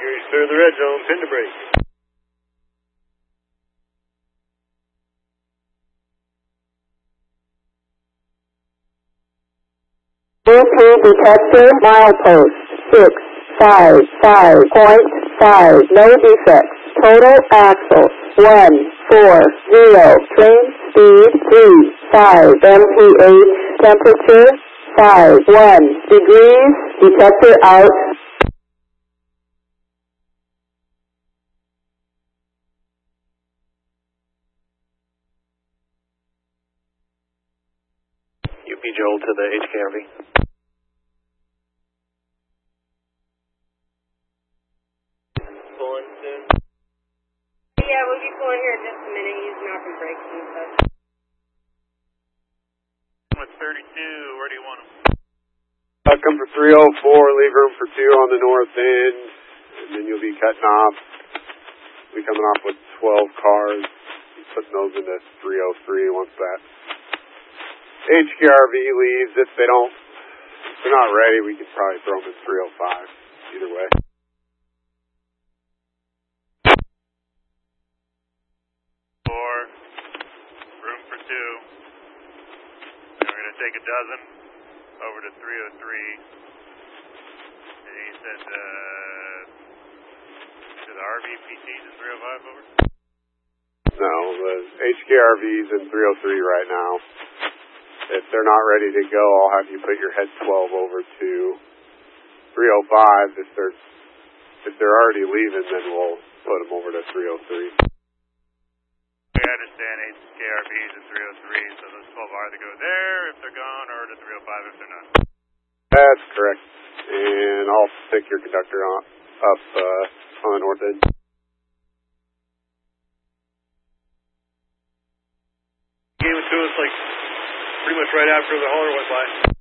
You're clear of the red zone, pin to break. BP detector, milepost 655.5, no defects. Total axle 140, train speed 35, MPH temperature 51 degrees, detector out. UP Joel to the HKRV. Pulling soon? Yeah, we'll be pulling here in just a minute. He's knocking brakes and stuff. 32, where do you want him? Come for 304, leave room for 2 on the north end, and then you'll be cutting off. We'll be coming off with 12 cars, putting those into 303 once that HKRV leaves. If they're not ready, we can probably throw them in 305, either way. Room for 2. And we're going to take a dozen over to 303. And he said to the RVPTs in 305 over? No, the HKRV's in 303 right now. If they're not ready to go, I'll have you put your head 12 over to 305. If they're already leaving, then we'll put them over to 303. I understand HKRV's in 303, so those 12 either go there if they're gone, or to 305 if they're not. That's correct. And I'll pick your conductor up on the north end. Gave it to us like pretty much right after the hauler went by.